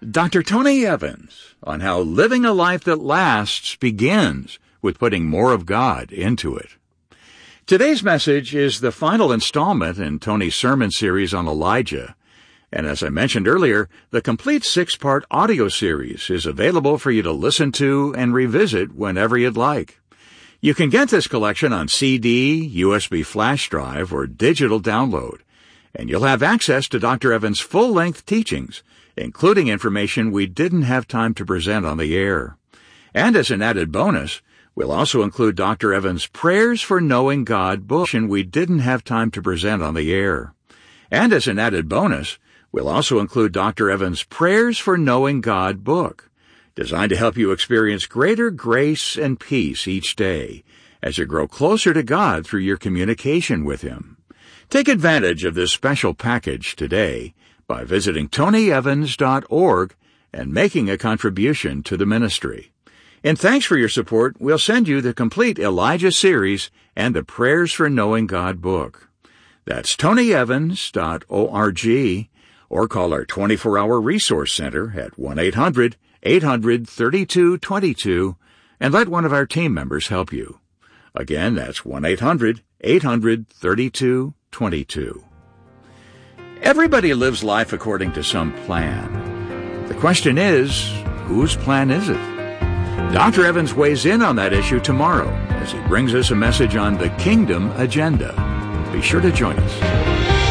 Dr. Tony Evans on how living a life that lasts begins with putting more of God into it. Today's message is the final installment in Tony's sermon series on Elijah. And as I mentioned earlier, the complete 6-part audio series is available for you to listen to and revisit whenever you'd like. You can get this collection on CD, USB flash drive, or digital download, and you'll have access to Dr. Evans' full-length teachings, including information we didn't have time to present on the air. And as an added bonus, we'll also include Dr. Evans' Prayers for Knowing God book we didn't have time to present on the air. And as an added bonus, we'll also include Dr. Evans' Prayers for Knowing God book, designed to help you experience greater grace and peace each day as you grow closer to God through your communication with Him. Take advantage of this special package today by visiting tonyevans.org and making a contribution to the ministry. In thanks for your support, we'll send you the complete Elijah series and the Prayers for Knowing God book. That's tonyevans.org, or call our 24-hour resource center at 1-800-800-3222 and let one of our team members help you. Again, that's 1-800-800-3222. Everybody lives life according to some plan. The question is, whose plan is it? Dr. Evans weighs in on that issue tomorrow as he brings us a message on the Kingdom Agenda. Be sure to join us.